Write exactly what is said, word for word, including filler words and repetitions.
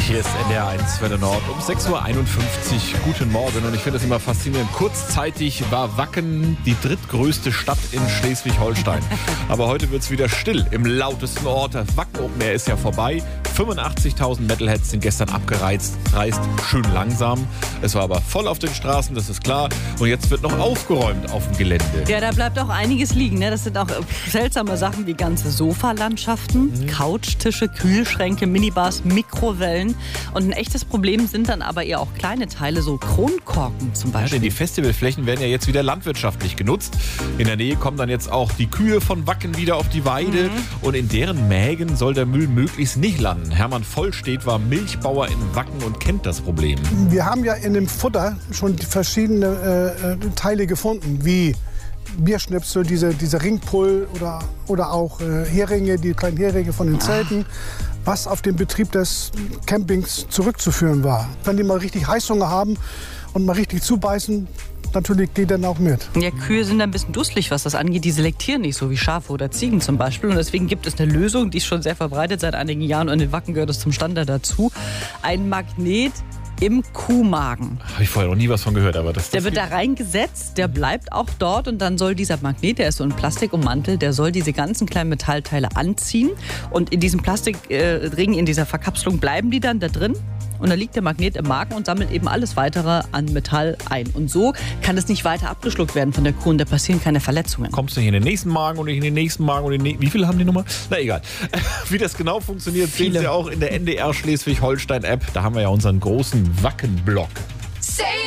Hier ist N D R eins Welle Nord um sechs Uhr einundfünfzig. Guten Morgen. Und ich finde das immer faszinierend. Kurzzeitig war Wacken die drittgrößte Stadt in Schleswig-Holstein. Aber heute wird es wieder still im lautesten Ort. Das Wacken Open Air ist ja vorbei. fünfundachtzigtausend Metalheads sind gestern abgereist. Reist schön langsam. Es war aber voll auf den Straßen, das ist klar. Und jetzt wird noch aufgeräumt auf dem Gelände. Ja, da bleibt auch einiges liegen. Ne? Das sind auch seltsame Sachen wie ganze Sofalandschaften, mhm. Couchtische, Kühlschränke, Minibars, Mikrowellen. Und ein echtes Problem sind dann aber eher auch kleine Teile, so Kronkorken zum Beispiel. Ja, denn die Festivalflächen werden ja jetzt wieder landwirtschaftlich genutzt. In der Nähe kommen dann jetzt auch die Kühe von Wacken wieder auf die Weide. Mhm. Und in deren Mägen soll der Müll möglichst nicht landen. Hermann Vollstedt war Milchbauer in Wacken und kennt das Problem. Wir haben ja in dem Futter schon verschiedene äh, Teile gefunden, wie Bierschnipsel, diese, diese Ringpull oder, oder auch äh, Heringe, die kleinen Heringe von den Zelten, was auf den Betrieb des Campings zurückzuführen war. Wenn die mal richtig Heißhunger haben und mal richtig zubeißen, natürlich geht dann auch mit. Ja, Kühe sind ein bisschen dusselig, was das angeht. Die selektieren nicht so wie Schafe oder Ziegen zum Beispiel. Und deswegen gibt es eine Lösung, die ist schon sehr verbreitet seit einigen Jahren. Und in Wacken gehört es zum Standard dazu. Ein Magnet im Kuhmagen. Habe ich vorher noch nie was von gehört, aber das, das Der wird da reingesetzt, der bleibt auch dort und dann soll dieser Magnet, der ist so in Plastik ummantelt, der soll diese ganzen kleinen Metallteile anziehen und in diesem Plastikring, in dieser Verkapselung bleiben die dann da drin. Und da liegt der Magnet im Magen und sammelt eben alles weitere an Metall ein. Und so kann es nicht weiter abgeschluckt werden von der Kuh und da passieren keine Verletzungen. Kommst du nicht in den nächsten Magen und nicht in den nächsten Magen und in den Wie viele haben die Nummer? Na egal. Wie das genau funktioniert, sehen Sie auch in der N D R Schleswig-Holstein-App. Da haben wir ja unseren großen Wacken-Blog.